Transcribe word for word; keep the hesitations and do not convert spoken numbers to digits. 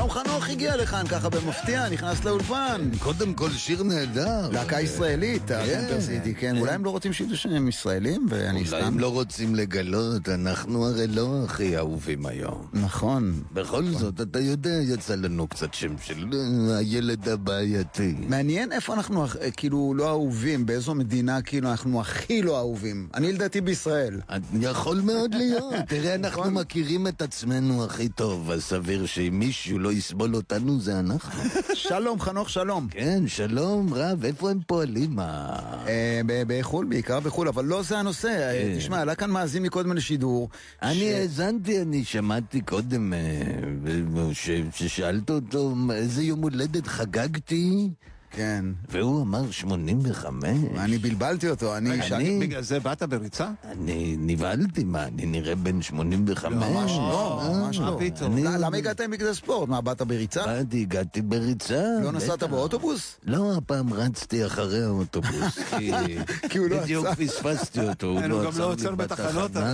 שלום, חנוך הגיע לכאן ככה במפתיע, נכנס לאולפן. קודם כל שיר נהדר. להקה ישראלית, הטמפר סיטי, כן. אולי הם לא רוצים שידעו שהם ישראלים, ואני סתם... אולי הם לא רוצים לגלות, אנחנו הרי לא הכי אהובים היום. נכון. בכל זאת, אתה יודע, יצא לנו קצת שם של הילד הבעייתי. מעניין איפה אנחנו כאילו לא אהובים, באיזו מדינה כאילו אנחנו הכי לא אהובים. אני לדעתי בישראל. יכול מאוד להיות. תראה, אנחנו מכירים את עצמנו הכי טוב, אז סביר שאם מישהו לא יסבול אותנו זה אנחנו. שלום, חנוך, שלום. כן, שלום, רב, איפה הם פועלים? בחול, בעיקר בחול, אבל לא זה הנושא. תשמע, עלה כאן מאזין מקודם לשידור. אני האזנתי, אני שמעתי קודם ששאלת אותו איזה יום הולדת חגגתי. כן. והוא אמר שמונים וחמש. אני בלבלתי אותו, אני... אני... בגלל זה באת בריצה? אני נבהלתי, מה, אני נראה בן שמונים וחמש? ממש לא, ממש לא. אני- למה הגעת עם בגלל ספורט? מה, באת בריצה? באתי, הגעתי בריצה. לא נסעת בטח. באוטובוס? לא, הפעם רצתי אחרי האוטובוס. כי הוא לא בדיוק עצר. פספסתי אותו. הוא הוא גם עצר לא לי עוצר בתחנות. בתחנה.